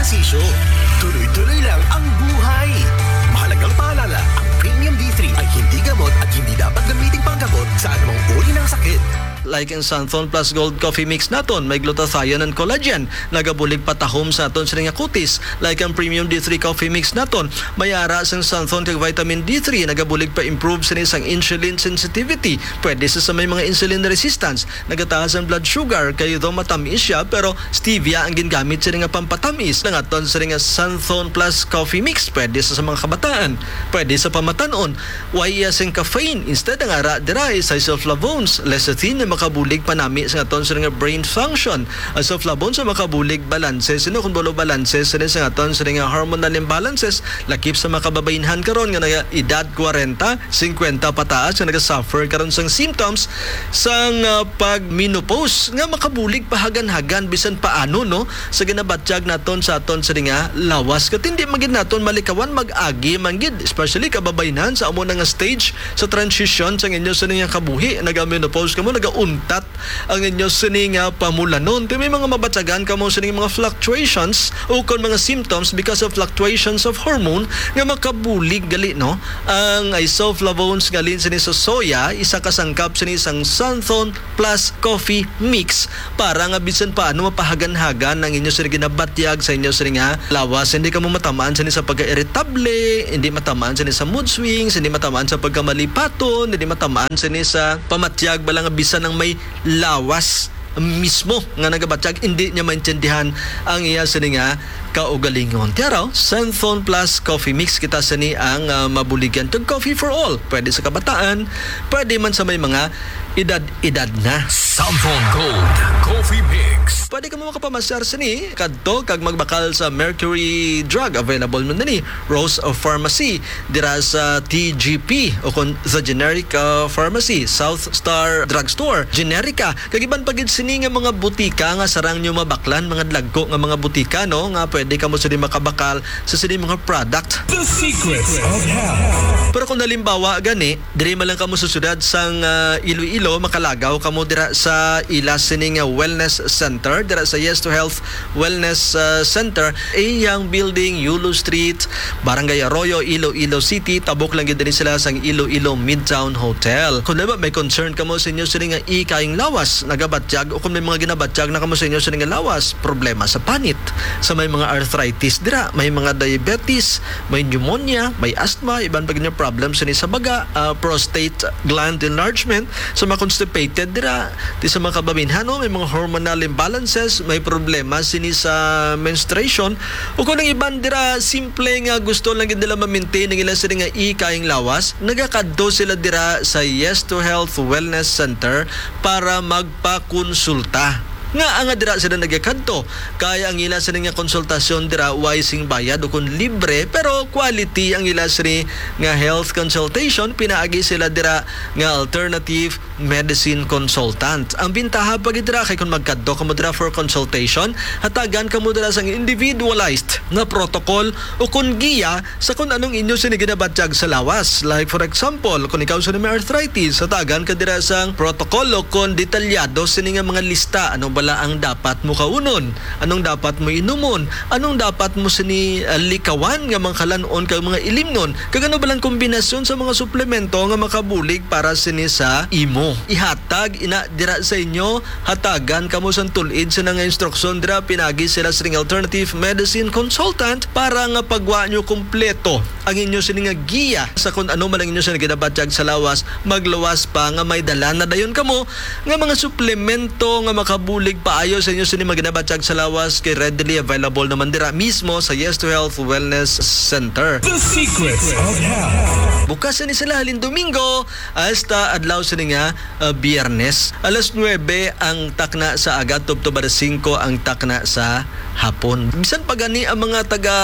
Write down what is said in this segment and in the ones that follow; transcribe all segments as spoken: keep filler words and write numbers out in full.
ehersisyo. Tuloy-tuloy lang ang buhay. Mahalagang paalala, ang Premium D three ay hindi gamot at hindi dapat gamitin panggamot sa anumang uri ng sakit. Like in Santhon Plus Gold Coffee Mix naton, may glutathione and collagen. Nagabulig patahom sa aton sa nga kutis. Like ang Premium D three Coffee Mix naton, may ara sa Santhon kag vitamin D three. Nagabulig pa improve sa isang insulin sensitivity. Pwede sa sa may mga insulin resistance. Nagataas ang blood sugar, kayo daw matamis siya, pero stevia ang gingamit sa nga pampatamis. Nangaton sa nga Santhon Plus Coffee Mix. Pwede sa, sa mga kabataan. Pwede sa pamatanon. Why sing caffeine? Instead ang ara dira sa isoflavones, lecithin, makabulig panami sa aton sa nga brain function. As of labon sa makabulig balances, sino kung bolo balances sa sa aton sa nga hormonal imbalances, lakip sa makababainhan karon nga naga edad forty, fifty pataas nga naga-suffer karon sang symptoms sang uh, pag-menopause nga makabulig pahagan-hagan bisan paano no sa ginabatyag naton sa aton sa nga lawas kat hindi magid naton malikawan mag-agi manggid, especially kababainhan sa amo nga stage sa transition sa inyo sa nga kabuhi, naga-menopause kamo, naga untat ang inyo sining uh, pamulanon. May mga mabatsagan kamo sining mga fluctuations o kon mga symptoms because of fluctuations of hormone nga makabulig gali no. Ang isoflavones galin sini sa soya, isa kasangkap sini isang Santhon Plus Coffee Mix para nga bisan paano mapahagan-hagan ang inyo sining ginabatyag sa inyo sining nga lawas. Hindi ka mo matamaan sini sa pagka-irritable, hindi matamaan sini sa mood swings, hindi matamaan sa pagkamalipaton, hindi matamaan sini sa pamatyag balang bisan ng may lawas mismo nga nagabatyag, hindi niya maintindihan ang iya sini nga kaugalingon. Tiyaraw, Santhon Plus Coffee Mix kita sini ang uh, mabuligan tag coffee for all. Pwede sa kabataan, pwede man sa may mga edad-edad na. Santhon Gold Coffee Mix. Pwede ka mo makapamasar sini kadto kag magbakal sa Mercury Drug, available man ni Rose of Pharmacy dira sa T G P o kon sa generic uh, pharmacy, South Star Drugstore, Generica. Kag iban pagid sini nga mga butika nga sarang nyo mabaklan, mga dlagko nga mga butika no nga pwede ka mo sini makabakal sa sini mga product. The Secrets of Health. Pero kung nalimbawa gani, diri man lang kamo sa syudad sang uh, Iloilo, makalagaw kamo dira sa ila sini nga wellness center, dira sa Yes to Health Wellness uh, Center, iyang building, Yulo Street, Barangay Arroyo, Iloilo City. Tabok lang gid din sila sang Iloilo Midtown Hotel. Kung diba may concern kamo sa inyo sini nga ikaing lawas, nagabatyag o kung may mga ginabatyag na kamo sa inyo sini nga lawas, problema sa panit, sa may mga arthritis dira, may mga diabetes, may pneumonia, may asthma, iban pa ganyan problem sini sa baga, uh, prostate gland enlargement, sa mga constipated dira, di sa mga kabaminhan no, may mga hormonal imbalances, may problema sini sa menstruation, o kung ang iban dira simple nga gusto lang gid nila ma-maintain ang ilang sini nga ikaing lawas, nagakadto sila dira sa Yes to Health Wellness Center para magpakonsulta. Nga ang dira sila nagakadto, kaya ang ila sini nga konsultasyon dira wising bayad o kun libre, pero quality ang ila sini nga health consultation. Pinaagi sila dira nga alternative medicine consultant. Ang bintaha pag dira kay kun magkadto kamo dira for consultation, hatagan kamo dira sang individualized na protocol o kun giya sa kun anong inyo sini ginabatyag sa lawas. Like for example, kung ikaw sini may arthritis, hatagan ka dira sang protocol o kun detalyado sini nga mga lista, ano bala ang dapat mo kaunon, anong dapat mo inumon, anong dapat mo sini uh, likawan nga mga kalanon kag mga ilimnon, kag ano balang kombinasyon sa mga suplemento nga makabulig para sini sa imo. Ihatag ina dira sa inyo, hatagan kamo sa tulid sa nga instruksyon dira, pinagi sila sa alternative medicine consultant para nga pagwa nyo kompleto ang inyo sini nga giya sa kung ano man ang inyo sini ginabatyag sa lawas, maglawas pa nga may dala na dayon kamo nga mga suplemento nga makabulig paayo sa inyo sini maginabatyag sa lawas, kay readily available naman dira mismo sa Yes to Health Wellness Center. The Secrets of Health. Bukas ni sila halin Domingo hasta adlaw sini nga uh, Biyernes. Alas nuwebe ang takna sa aga, tubtob alas singko ang takna sa hapon. Bisan pa gani ang mga taga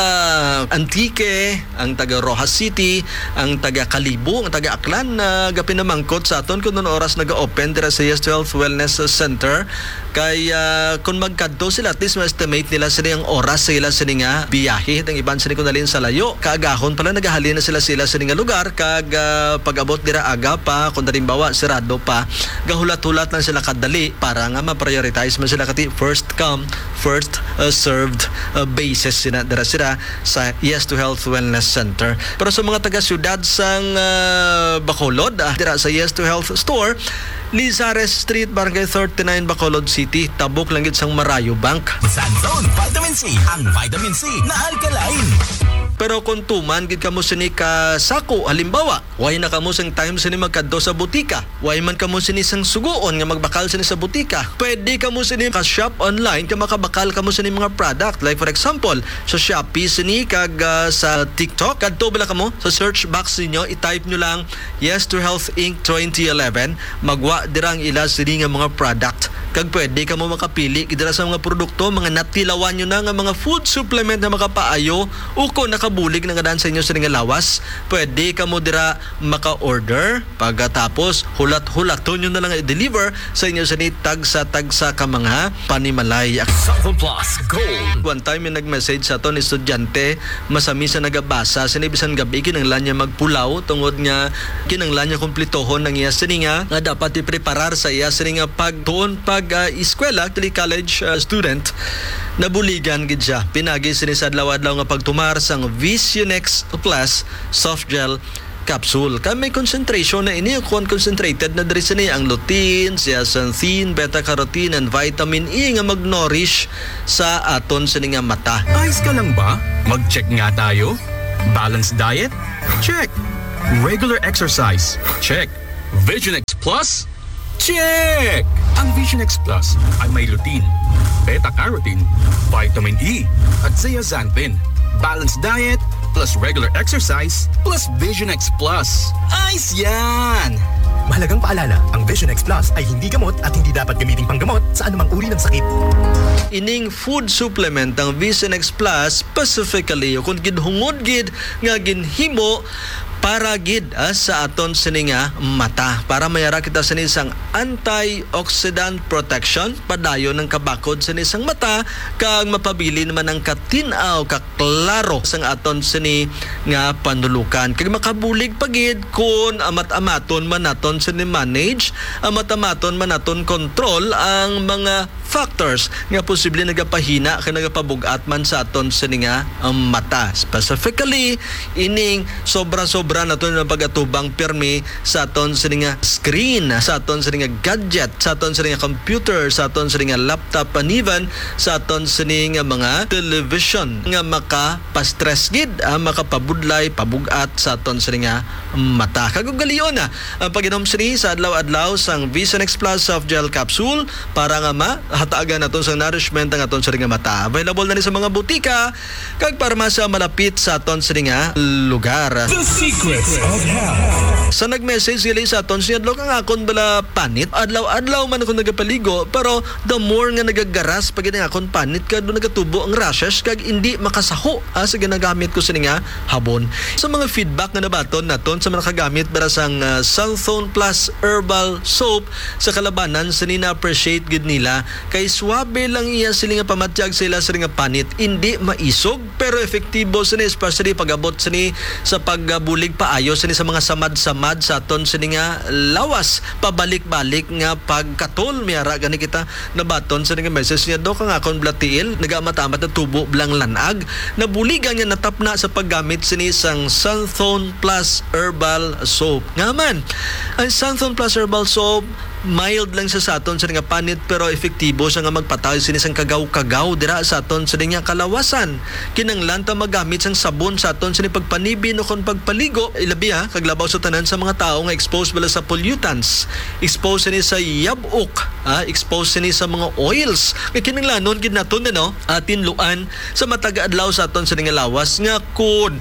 Antique, ang taga Rojas City, ang taga Kalibo, ang taga Aklan na gapin namangkot sa aton kung noon oras naga-open dira sa Yes to Health Wellness Center, kay kay uh, kung magkadto sila at least ma-estimate nila sila ang oras sila sila nga biyahe ang iban sila kung dalhin sa layo kaagahon pala nagahalin na sila sila sa nga lugar kag uh, pag-abot dira aga pa kung dalimbawa sirado pa gahulat-hulat lang sila kadali para nga ma-prioritize man sila kati first come first uh, served uh, basis sila dira sila sa Yes to Health Wellness Center. Pero sa mga taga-syudad sang uh, Bacolod uh, dira sa Yes to Health Store Lizares Street, Barangay thirty-nine, Bacolod City. Tabok lang gid sang Marayo Bank. Sunzone Vitamin C, ang vitamin C na alkaline. Pero kung tuman gid kamo sini ka sako, halimbawa, way na kamo sang time sini magkadto sa butika. Way man kamo sini sang suguon nga magbakal sini sa butika. Pwede kamo sini ka shop online ka makabakal kamo sini mga product. Like for example, sa Shopee sini kag uh, sa TikTok, kadto bala kamo sa search box ninyo, i-type nyo lang Yes to Health Incorporated twenty eleven. Magwa dirang ila sini nga mga product. Kag pwede kamo makapili kidala sa mga produkto, mga natilawan nyo na nga mga food supplement na makapaayo uko nakabulig na gadaan sa inyo sa nga lawas. Pwede kamo dira maka-order pagkatapos hulat-hulaton nyo na lang i-deliver sa inyo sa tagsa-tagsa ka mga panimalay. Sunzone Plus Gold. One time yung nag-message sa to ni estudyante, masami sa nagabasa, sinibisan gabi kinanglan niya magpulaw tungod nga kinanglan niya kumplitohon ng iya sininga nga dapat i-preparar sa iya sininga pag tuon pag uh, eskwela, actually college uh, student, nabuligan gid siya. Pinagi sinisad adlaw-adlaw nga pagtumar sang Visionex Plus soft gel capsule. Kami concentration na ini kung concentrated na diri niya ang lutein, zeaxanthin, beta-carotene and vitamin E nga mag-nourish sa aton sininga mata. Ayos ka lang ba? Mag-check nga tayo. Balanced diet? Check. Regular exercise? Check. Visionex Plus? Check! Ang Visionex Plus ay may lutein, beta-carotene, vitamin E, at zeaxanthin. Balanced diet plus regular exercise plus Visionex Plus. Ayos yan! Mahalagang paalala, ang Visionex Plus ay hindi gamot at hindi dapat gamiting panggamot sa anumang uri ng sakit. Ining food supplement ang Visionex Plus specifically kung gidhungod gid nga ginhimo para gid ah, sa aton sininga mata para mayara kita sa isang antioxidant protection padayon ng kabakod sa isang mata kag mapabili naman ang katinaw kaklaro sang aton sini nga panulukan kag makabulig pagid kun amat-amaton man naton sini manage amat-amaton man naton control ang mga factors nga posible nagapahina kag nagapabugat man sa aton sini nga ang mata specifically ining sobra-sobra sobra na ito ng pag-atubang pirmi sa aton sa nga screen, sa aton sa nga gadget, sa aton sa nga computer, sa aton sa nga laptop, and even sa aton sa nga mga television nga makapastress gid, ah, makapabudlay, pabugat sa aton sa nga mata. Kagugaliyon na ang pag-inom sini sa adlaw-adlaw sang Visionex Plus soft gel capsule para nga mahatagan naton sa nourishment ang aton sa nga mata. Available na ni sa mga butika kag parmasya malapit sa aton sa nga lugar. The Secrets of Health. Sa nag-message sila sa aton siya adlaw kang akon bala panit adlaw-adlaw man ako nagapaligo pero the more nga nagagaras pag nga akon panit kad do nagatubo ang rashes kag hindi makasaho ah, sa ginagamit ko sa nga habon. Sa mga feedback nga nabaton naton sa mga kagamit para sang uh, Sunzone Plus Herbal Soap sa kalabanan sa nina-appreciate gid nila kay swabe lang iya sila nga pamatyag sila sa nga panit hindi maisog pero efektibo sa ni especially pag-abot sa ni sa pagbulig paayo sa ni sa mga samad-samad sa aton sa ni nga lawas pabalik-balik nga pagkatol miyara gani kita nabaton sa ni nga message niya do kang akon blatiil nagamatamat na tubo blang lanag nabuligan niya natapna sa paggamit sa ni sang Sunzone Plus Herbal Soap. Ngaman, ang Sunzone Plus Herbal Soap mild lang siya sa aton sa nga panit pero efektibo siya nga magpatay sa isang kagaw-kagaw dira sa aton sa nga kalawasan. Kinanglan ta magamit sang sabon sa aton sa ni pagpanibi no kon pagpaligo ilabi ha kaglabaw sa tanan sa mga tao nga exposed bala sa pollutants, exposed ni sa yabok, ha? Exposed ni sa mga oils. Kay kinanglanon gid naton no atin luan sa mataga adlaw sa aton sa nga lawas nga kun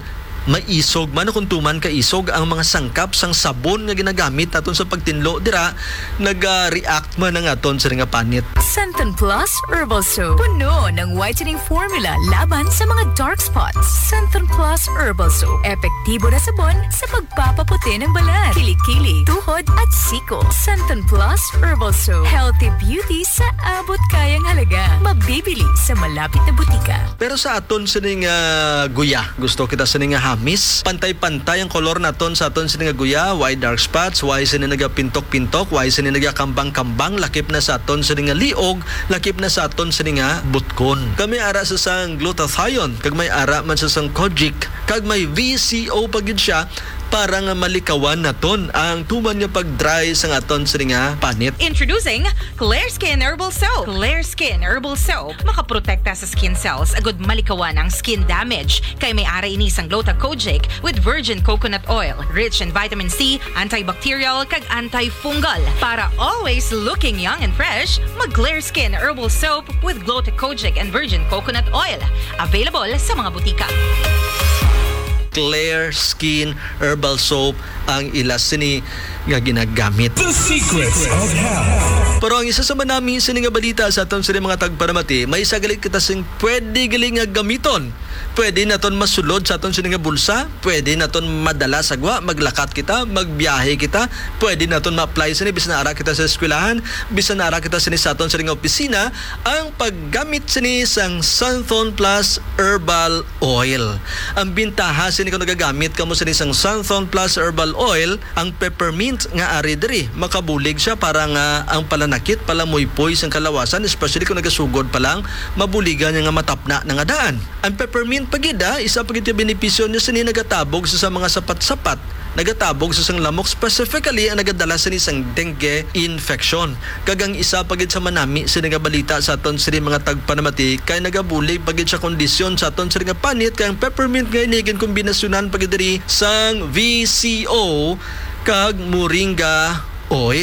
maisog man kung tuman ka isog ang mga sangkap sang sabon nga ginagamit naton sa pagtinlo dira nag-react man ang aton sa nga panit. Santon Plus Herbal Soap. Puno ng whitening formula laban sa mga dark spots. Santon Plus Herbal Soap. Epektibo na sabon sa pagpapaputi ng balat, kilikili, tuhod at siko. Santon Plus Herbal Soap. Healthy beauty sa abot kayang halaga. Mabibili sa malapit na butika. Pero sa aton sa nga guya, gusto kita sa nga hamis, pantay-pantay ang kolor naton sa aton sa nga guya, why dark spots, why sa nga pintok-pintok, why sa nga kambang-kambang, lakip na sa aton sa nga liog, lakip na sa aton sa nga butkon. Kami ara sa sang glutathione, kag may ara man sa sang kojic, kag may V C O pagid siya para nga malikawan naton ang tuman nga pag-dry sa aton sa nga panit. Introducing Clear Skin Herbal Soap. Clear Skin Herbal Soap makaprotekta sa skin cells agud malikawan ang skin damage kay may ara ini sang Gluta-Kojic with virgin coconut oil, rich in vitamin C, antibacterial kag antifungal. Para always looking young and fresh, mag Clear Skin Herbal Soap with Gluta-Kojic and virgin coconut oil. Available sa mga butika. Clear Skin Herbal Soap ang ilas sini nga ginagamit. The secrets of health. Pero ang isa sa manami sini nga balita sa aton sini mga tagparamati, may isa galit kita sing pwede galing nga gamiton. Pwede naton masulod sa aton sini nga bulsa, pwede naton madala sagwa, maglakat kita, magbiyahe kita, pwede naton ma-apply sini bisan ara kita sa eskwelahan, bisan ara kita sini sa aton sini nga opisina, ang paggamit sini sang Santon Plus Herbal Oil. Ang bintaha sini kung nagagamit kamo sini sang Santon Plus Herbal Oil, ang peppermint nga ari diri makabulig siya para nga ang palanakit palamuypoy sang kalawasan, especially kung nagasugod pa lang mabuligan nga matapna nga daan. Ang peppermint pagida isa pagid yung benepisyo niya sini nagatabog sa, sa mga sapat-sapat, nagatabog sa sang lamok, specifically ang nagadala sa isang dengue infection. Kagang isa pagid sa manami sa nga balita sa aton sini mga tagpanamati kay nagabulig pagid sa kondisyon sa aton sini nga panit kay ang peppermint nga inigin kombinasyonan pagid diri sang V C O kag moringa oil.